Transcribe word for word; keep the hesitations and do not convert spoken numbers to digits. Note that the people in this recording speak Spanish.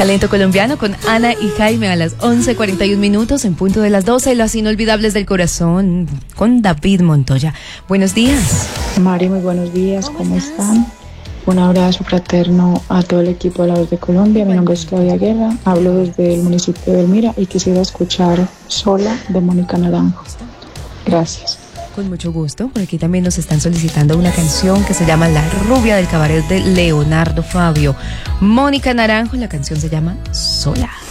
Talento colombiano con Ana y Jaime a las once cuarenta y un minutos en punto de las doce. Las inolvidables del corazón con David Montoya. Buenos días. Mari, muy buenos días. ¿Cómo están? Un abrazo fraterno a todo el equipo de La Voz de Colombia. Mi nombre es Claudia Guerra. Hablo desde el municipio de Elmira y quisiera escuchar Sola de Mónica Naranjo. Gracias. Con mucho gusto. Por aquí también nos están solicitando una canción que se llama La Rubia del Cabaret de Leonardo Fabio. Mónica Naranjo, la canción se llama Sola.